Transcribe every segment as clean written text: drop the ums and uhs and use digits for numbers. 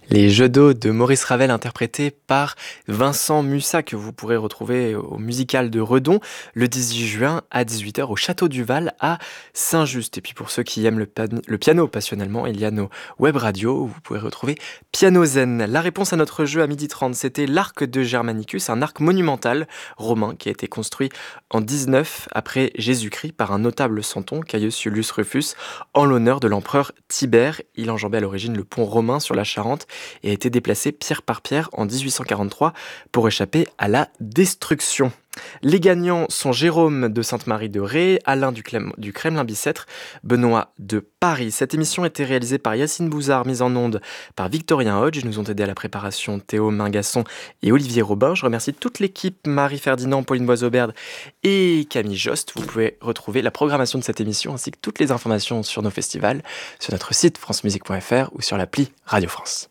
Les jeux d'eau de Maurice Ravel interprétés par Vincent Musat que vous pourrez retrouver au musical de Redon le 18 juin à 18h au Château du Val à Saint-Just. Et puis pour ceux qui aiment le piano passionnellement, il y a nos web radios où vous pourrez retrouver Piano Zen. La réponse à notre jeu à 12h30, c'était l'arc de Germanicus, un arc monumental romain qui a été construit en 19 après Jésus-Christ par un notable santon, Caius Iulius Rufus, en l'honneur de l'empereur Tibère. Il enjambait à l'origine le pont romain sur la Charente et a été déplacé pierre par pierre en 1843 pour échapper à la destruction. Les gagnants sont Jérôme de Sainte-Marie de Ré, Alain du Kremlin-Bicêtre, Benoît de Paris. Cette émission a été réalisée par Yacine Bouzard, mise en onde par Victorien Hodge. Nous ont aidé à la préparation Théo Mingasson et Olivier Robin. Je remercie toute l'équipe, Marie-Ferdinand, Pauline Boisauberde et Camille Jost. Vous pouvez retrouver la programmation de cette émission ainsi que toutes les informations sur nos festivals sur notre site francemusique.fr ou sur l'appli Radio France.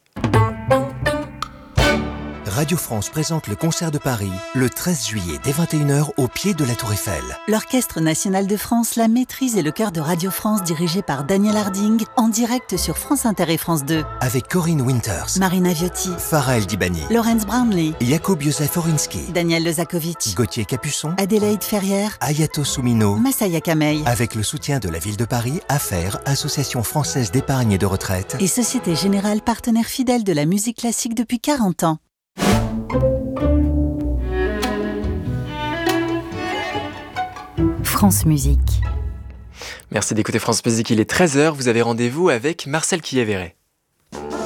Radio France présente le concert de Paris le 13 juillet dès 21h au pied de la Tour Eiffel. L'Orchestre national de France, la maîtrise et le chœur de Radio France dirigé par Daniel Harding en direct sur France Inter et France 2. Avec Corinne Winters, Marina Viotti, Farah El Dibani, Laurence Brownlee, Jakub Józef Orinski, Daniel Lezakovic, Gauthier Capuçon, Adélaïde Ferrière, Ayato Soumino, Massaya Kamei. Avec le soutien de la ville de Paris, AFER, Association française d'épargne et de retraite, et Société Générale, partenaire fidèle de la musique classique depuis 40 ans. France Musique. Merci d'écouter France Musique, il est 13h, vous avez rendez-vous avec Marcel Quillet-Véret.